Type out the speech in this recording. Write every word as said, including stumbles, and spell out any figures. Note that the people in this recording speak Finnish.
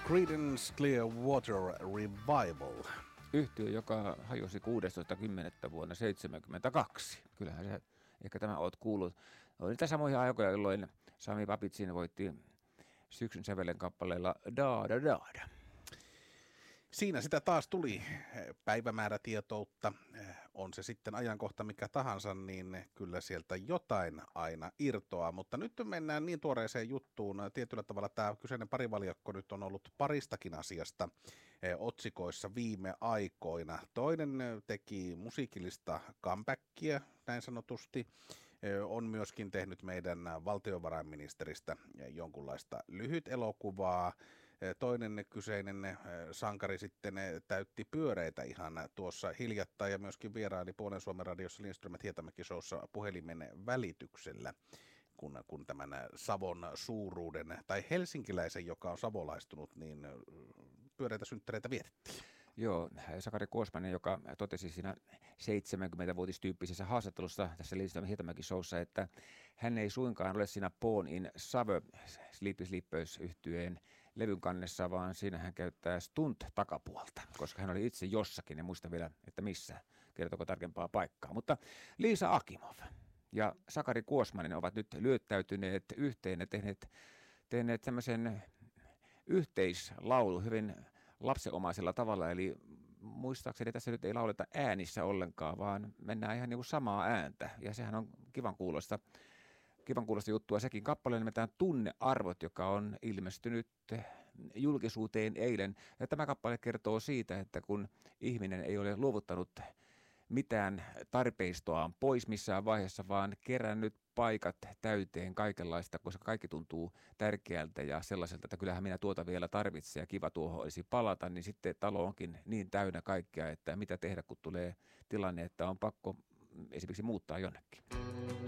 Creedence Clearwater Revival. Yhtiö, joka hajosi kuudestoista kymmenettä vuonna seitsemänkymmentäkaksi. Kyllähän se, ehkä tämä olet kuullut. Oli niitä samoja aikoja, jolloin Sami Papitsin voitti syksyn sävelen kappaleella Da Da Da Da. Siinä sitä taas tuli päivämäärätietoutta. On se sitten ajankohta mikä tahansa, niin kyllä sieltä jotain aina irtoaa. Mutta nyt mennään niin tuoreeseen juttuun. Tietyllä tavalla tämä kyseinen parivaljakko nyt on ollut paristakin asiasta otsikoissa viime aikoina. Toinen teki musiikillista comebackia, näin sanotusti. On myöskin tehnyt meidän valtiovarainministeristä jonkunlaista lyhyt elokuvaa. Toinen kyseinen sankari sitten täytti pyöreitä ihan tuossa hiljattain ja myöskin vieraili Puolen Suomen radiossa Lindström Hietamäki showssa puhelimen välityksellä, kun, kun tämän Savon suuruuden, tai helsinkiläisen, joka on savolaistunut, niin pyöreitä synttäreitä vietettiin. Joo, Sakari Kuosmanen, joka totesi siinä seitsemänkymmentävuotistyyppisessä haastattelussa tässä Lindström Hietamäki showssa, että hän ei suinkaan ole siinä Born in Savo Sleepy Sleepers -yhtyeen levyn kannessa, vaan siinä hän käyttää stunt-takapuolta, koska hän oli itse jossakin, en muista vielä, että missä, kertoko tarkempaa paikkaa. Mutta Liisa Akimov ja Sakari Kuosmanen ovat nyt lyöttäytyneet yhteen ja tehneet, tehneet tämmöisen yhteislaulu hyvin lapsenomaisella tavalla, eli muistaakseni tässä nyt ei lauleta äänissä ollenkaan, vaan mennään ihan niin kuin samaa ääntä, ja sehän on kivan kuulosta, kivan kuulosta juttua sekin. Kappale nimetään Tunnearvot, joka on ilmestynyt julkisuuteen eilen, ja tämä kappale kertoo siitä, että kun ihminen ei ole luovuttanut mitään tarpeistoaan pois missään vaiheessa, vaan kerännyt paikat täyteen kaikenlaista, koska kaikki tuntuu tärkeältä ja sellaiselta, että kyllähän minä tuota vielä tarvitsen ja kiva tuohon olisi palata, niin sitten talo onkin niin täynnä kaikkea, että mitä tehdä, kun tulee tilanne, että on pakko esimerkiksi muuttaa jonnekin.